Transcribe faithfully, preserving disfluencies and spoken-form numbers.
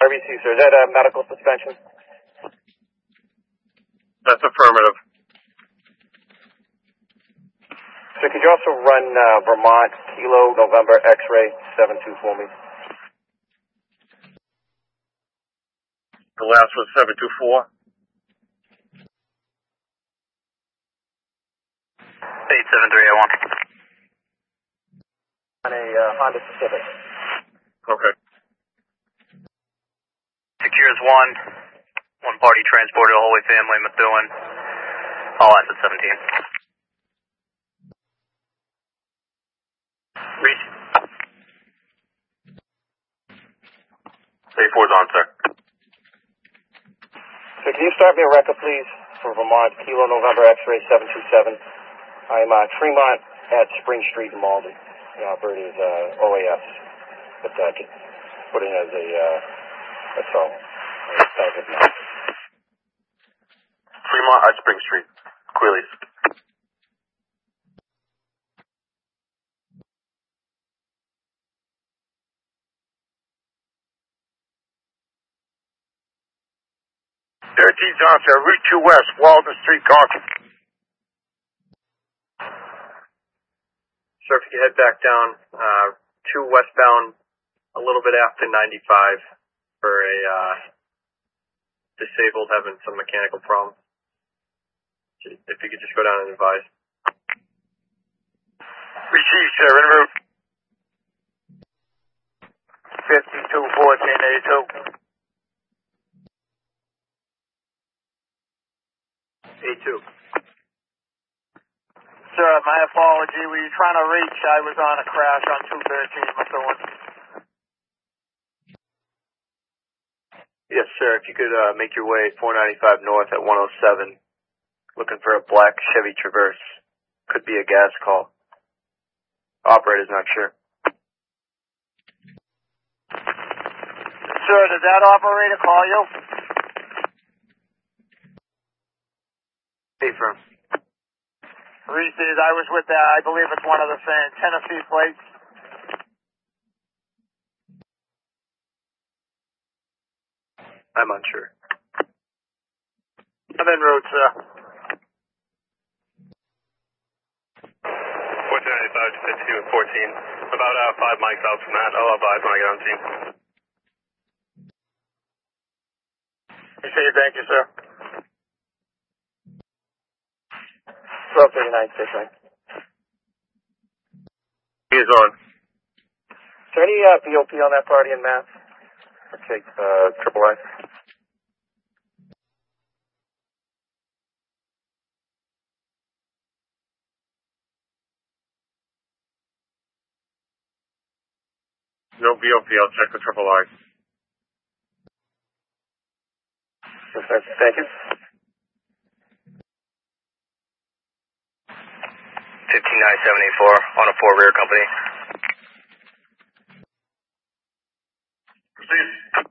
R B C, sir. Is that a medical suspension? That's affirmative. Sir, could you also run uh, Vermont Kilo November X-ray seven two for me? The last was seven two four. eight seven three oh one. On a uh, Honda Pacific. Okay. Secures one. One party transported a Holy Family, Methuen. All lines at seventeen. Reach. A four's on, sir. So can you start me a record, please, for Vermont Kilo November X-ray seven two seven? I'm uh, Tremont at Spring Street in Malden. The operator is uh, O A S, but uh, just put in as a, uh, that's all. Fremont at Spring Street, Quillies. thirteen's on, sir. Route two West, Walden Street, Concord. Sir, if you head back down, uh, two westbound, a little bit after ninety-five for a, uh, disabled having some mechanical problem. If you could just go down and advise. Received, sir. En route. fifty-two fourteen eighty-two. A two. Sir, my apology. Were you trying to reach? I was on a crash on two thirteen, Methuen. Yes, sir. If you could uh, make your way four ninety-five north at one oh seven, looking for a black Chevy Traverse. Could be a gas call. Operator's not sure. Sir, did that operator call you? Hey, firm. Reese's, I was with that. I believe it's one of the same Tennessee plates. I'm unsure. I'm en route, sir. fourteen ninety-five to fifty-two and fourteen. About uh, five mics out from that. I'll advise when I get on scene. Okay, thank you, sir. twelve thirty-nine, six nine. He is on. Is there any uh, B O P on that party in Mass? Okay, uh, triple A. No B O P. I'll check the triple I. Thank you. fifty-nine seventy-four on a four rear company. Proceed.